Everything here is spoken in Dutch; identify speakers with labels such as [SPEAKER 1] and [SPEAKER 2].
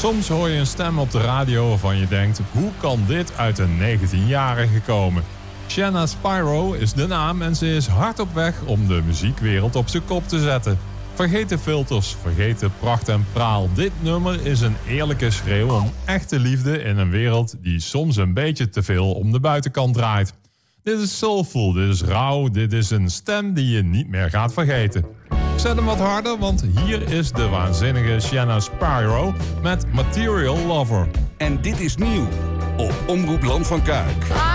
[SPEAKER 1] Soms hoor je een stem op de radio waarvan je denkt, hoe kan dit uit een 19-jarige komen? Shanna Spyro is de naam en ze is hard op weg om de muziekwereld op zijn kop te zetten. Vergeet de filters, vergeet de pracht en praal. Dit nummer is een eerlijke schreeuw om echte liefde in een wereld die soms een beetje te veel om de buitenkant draait. Dit is soulful, dit is rauw, dit is een stem die je niet meer gaat vergeten. Zet hem wat harder, want hier is de waanzinnige Shanna Spyro met Material Lover.
[SPEAKER 2] En dit is nieuw op Omroep Land van Kuik.